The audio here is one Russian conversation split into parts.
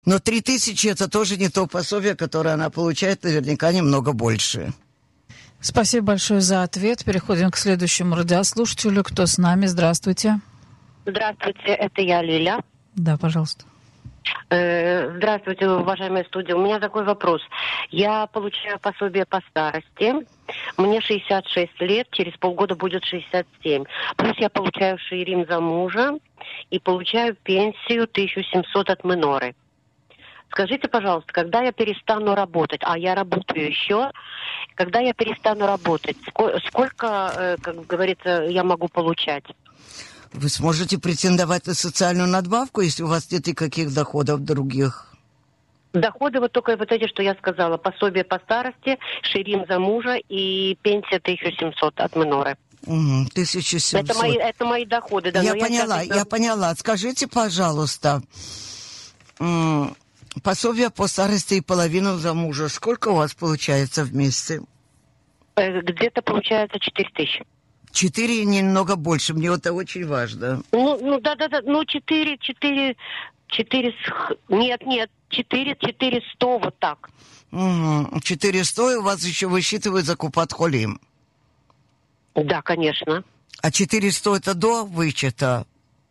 Но 3000 это тоже не то пособие, которое она получает, наверняка немного больше. Спасибо большое за ответ. Переходим к следующему радиослушателю. Кто с нами? Здравствуйте. Здравствуйте, это я, Лиля. Да, пожалуйста. Здравствуйте, уважаемая студия. У меня такой вопрос. Я получаю пособие по старости. Мне 66 лет, через полгода будет 67. Плюс я получаю шиирим за мужа и получаю пенсию 1700 от миноры. Скажите, пожалуйста, когда я перестану работать, а я работаю еще, когда я перестану работать, сколько, как говорится, я могу получать? Вы сможете претендовать на социальную надбавку, если у вас нет никаких доходов других? Доходы вот только вот эти, что я сказала. Пособие по старости, шиирим за мужа и пенсия 1700 от миноры. 1700. Это мои доходы. Да, я поняла. Скажите, пожалуйста, пособие по старости и половину за мужа, сколько у вас получается вместе? Где-то получается 4000. 4 немного больше, мне это очень важно. Да, 4, нет, 400, вот так. 400, и у вас еще высчитывают за купат-холим. Да, конечно. А 400 это до вычета?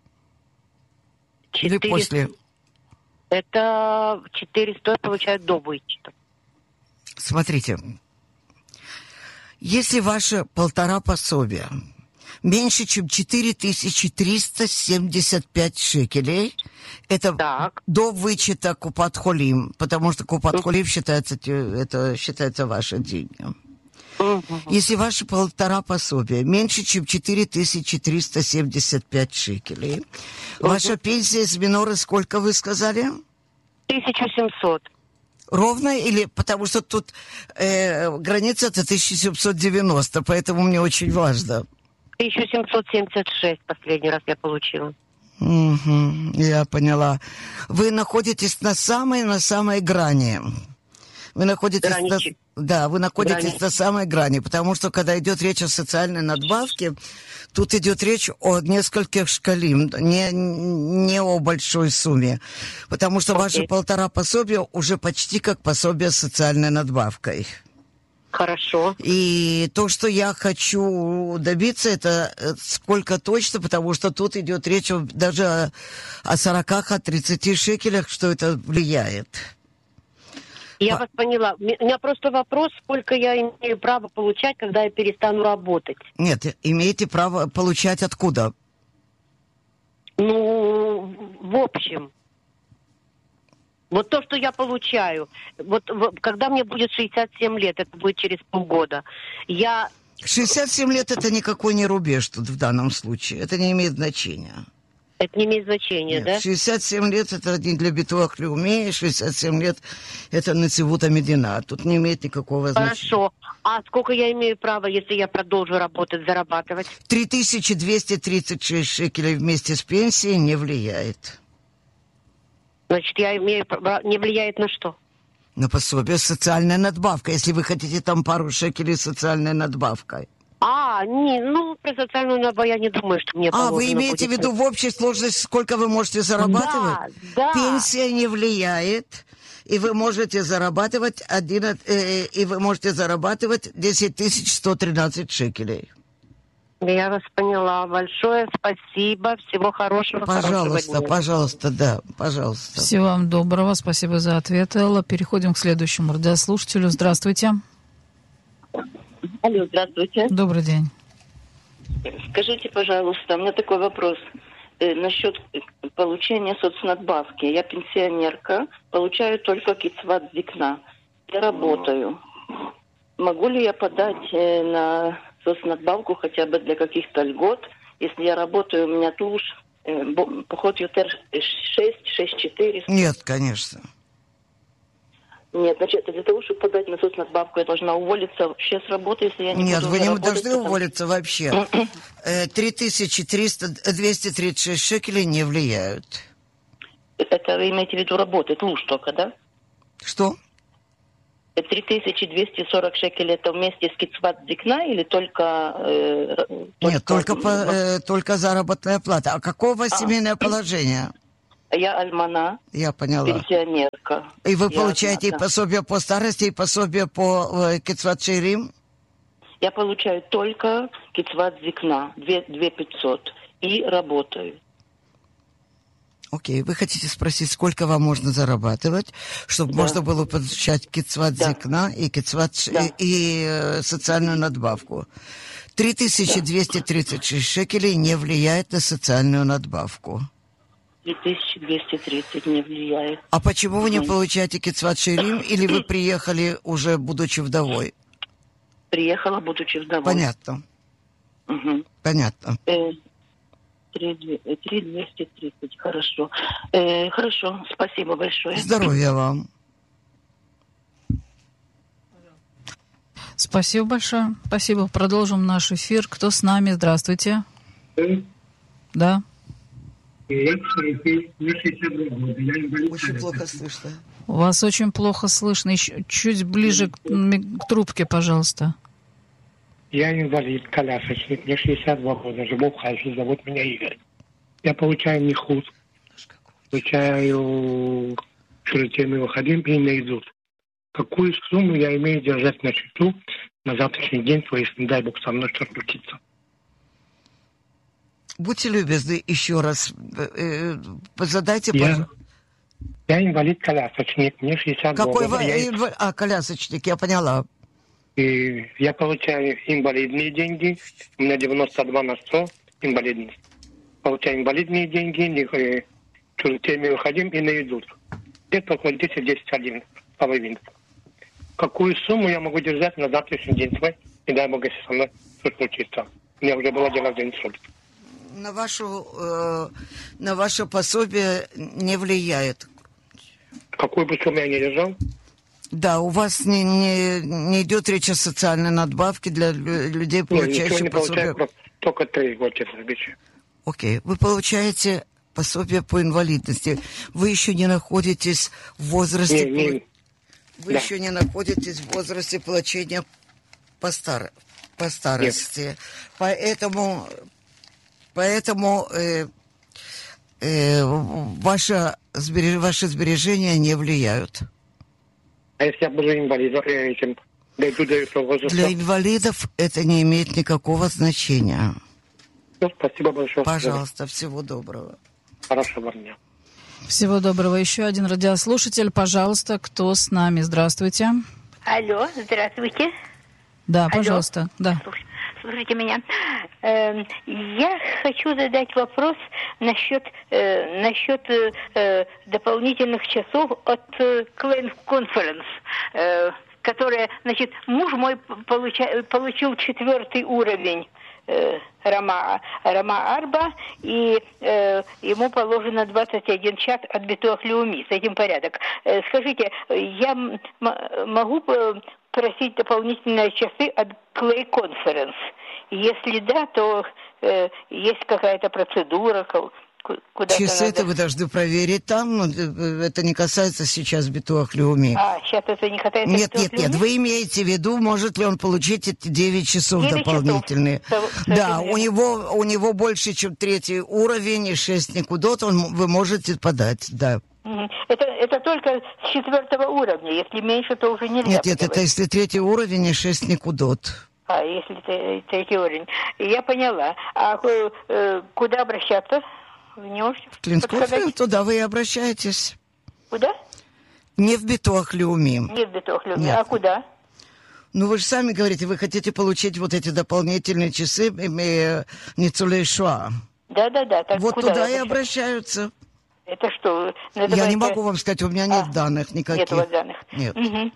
400, или после? Это 400 получают до вычета. Смотрите. Если ваше 1,5 пособия меньше, чем 4375 шекелей, это так. До вычета купат-холим, потому что купат-холим считается ваши деньги. Если ваше 1,5 пособия меньше, чем 4375 шекелей, ваша пенсия с миноры сколько вы сказали? 1700. Ровно или потому что тут граница это 1790, поэтому мне очень важно. 1776 последний раз я получила. Я поняла. Вы находитесь на самой грани. Вы находитесь на самой грани, потому что когда идет речь о социальной надбавке, тут идет речь о нескольких шкалим, не о большой сумме. Потому что ваше 1,5 пособия уже почти как пособие с социальной надбавкой. Хорошо. И то, что я хочу добиться, это сколько точно, потому что тут идет речь даже о 40-30 шекелях, что это влияет. Я вас поняла. У меня просто вопрос, сколько я имею право получать, когда я перестану работать. Нет, имеете право получать откуда? В общем. Вот то, что я получаю. Вот когда мне будет 67 лет, это будет через полгода, 67 лет это никакой не рубеж тут в данном случае. Это не имеет значения. Это не имеет значения, нет, да? 67 лет это не для битуах леумей, 67 лет это нацивута медина. Тут не имеет никакого значения. Хорошо. А сколько я имею права, если я продолжу работать, зарабатывать? 3236 шекелей вместе с пенсией не влияет. Значит, я имею право... Не влияет на что? На пособие социальная надбавка, если вы хотите там пару шекелей социальной надбавкой. Про социальную надбавку я не думаю, что мне положено. Вы имеете в виду в общей сложности, сколько вы можете зарабатывать? Да. Пенсия не влияет, и вы можете зарабатывать 10 113 шекелей. Я вас поняла. Большое спасибо. Всего хорошего. Пожалуйста. Всего вам доброго. Спасибо за ответ, Элла. Переходим к следующему радиослушателю. Здравствуйте. Алло, здравствуйте. Добрый день. Скажите, пожалуйста, у меня такой вопрос насчет получения соцнадбавки. Я пенсионерка, получаю только кицват зикна. Я работаю. Могу ли я подать на соцнадбавку хотя бы для каких-то льгот? Если я работаю, у меня туш, поход ютер 6-4. Нет, конечно. Нет, значит, для того, чтобы подать на соцнадбавку, я должна уволиться вообще с работы, если я не Нет, буду вы не работать, должны уволиться вообще. 236 шекелей не влияют. Это вы имеете в виду работать, луж только, да? Что? 3240 шекелей это вместе с кицват зикна или только... Нет, только заработная плата. А какое у вас семейное положение? Я альмана. Я поняла. Пенсионерка. И вы получаете и пособие по старости, и пособие по кицват шеирим? Я получаю только кицват зикна, 2500, и работаю. Окей, вы хотите спросить, сколько вам можно зарабатывать, чтобы можно было получать кицват зикна и кицват и социальную надбавку. 3236 шекелей не влияет на социальную надбавку. 3230 не влияет. А почему вы не получаете кицват шеирим, или вы приехали уже будучи вдовой? Приехала, будучи вдовой. Понятно. Угу. Понятно. 3230, хорошо. Хорошо, спасибо большое. Здоровья вам. Спасибо большое. Спасибо. Продолжим наш эфир. Кто с нами? Здравствуйте. Да. Очень плохо слышно. Вас очень плохо слышно. Еще чуть ближе к трубке, пожалуйста. Я инвалид, колясочник, мне 62 года, живу в Хайфе, зовут меня Игорь. Я получаю нихуд, получаю шуритейный выходим и наидут. Какую сумму я имею держать на счету на завтрашний день, то есть, не дай бог, со мной что-то случится? Будьте любезны, еще раз задайте, пожалуйста. Я инвалид-колясочник, мне 62 года. Какой колясочник, я поняла. И я получаю инвалидные деньги, у меня 92 на 100 инвалидность. Получаю инвалидные деньги, шуритейный выходим и наидут. Где-то около 10-11 половин. Какую сумму я могу держать на завтрашний день свой, и дай бог, если со мной что-то случится. У меня уже было дело за инсульт. На ваше пособие не влияет. Какую бы сумму я не держал? Да, у вас не идет речь о социальной надбавке для людей, получающих пособие. Только 3 года обещаю. Окей, вы получаете пособие по инвалидности. Вы еще не находитесь в возрасте... Вы еще не находитесь в возрасте получения по старости. Нет. Поэтому ваши сбережения не влияют. А если я буду инвалидом, дойду до этого возраста? Для инвалидов это не имеет никакого значения. Спасибо большое. Пожалуйста, всего доброго. Хорошего дня. Всего доброго. Еще один радиослушатель. Пожалуйста, кто с нами? Здравствуйте. Алло, здравствуйте. Да, Алло. Пожалуйста. Да. Слушайте меня. Я хочу задать вопрос насчет дополнительных часов от Клейн Конференс, которая, значит, муж мой получил 4 уровень Рама Арба, и ему положено 21 час от Битуах Леуми. С этим порядок. Скажите, я могу просить дополнительные часы от Clay Conference? Если да, то есть какая-то процедура, часы это вы должны проверить там, это не касается сейчас Битуах Леуми. Сейчас это не касается Битуах Леуми? Нет, вы имеете в виду, может ли он получить эти 9 часов 9 дополнительные. Да, у него больше, чем 3 уровень и 6 никудот, вы можете подать, да. Это только с 4 уровня, если меньше, то уже нельзя. Нет, это если 3 уровень и 6 никудот. Если 3 уровень. Я поняла. А куда обращаться? В Клинскофе, туда вы и обращаетесь. Куда? Не в Битуах Леуми. Не в Битуах Леуми. А куда? Ну, вы же сами говорите, вы хотите получить вот эти дополнительные часы Ницулей Шоа. Да. Так вот туда и обращаются. Это что? Я не могу вам сказать, у меня нет данных никаких. Нет у вас данных? Нет. Угу.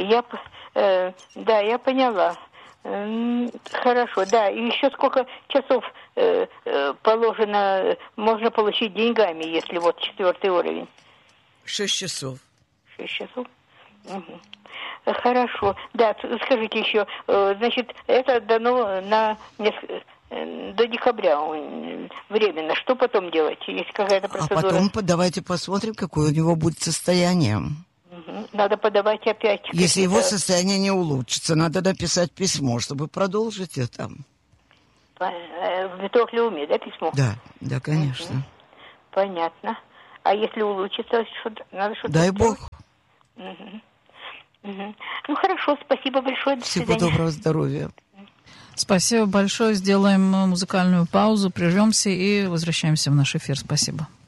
Я поняла. Хорошо, да. И еще сколько часов положено, можно получить деньгами, если вот 4 уровень? 6 часов. 6 часов? Угу. Хорошо. Да, скажите еще, значит, это дано до декабря временно. Что потом делать? Есть какая-то процедура? А потом давайте посмотрим, какое у него будет состояние. Надо подавать опять. Если его состояние не улучшится, надо написать письмо, чтобы продолжить это. В Битуах Леуми, да, письмо? Да, конечно. Понятно. А если улучшится, надо что-то Дай сделать? Бог. Ну, хорошо, спасибо большое, до Всего свидания. доброго здоровья. Спасибо большое. Сделаем музыкальную паузу, прервемся и возвращаемся в наш эфир. Спасибо.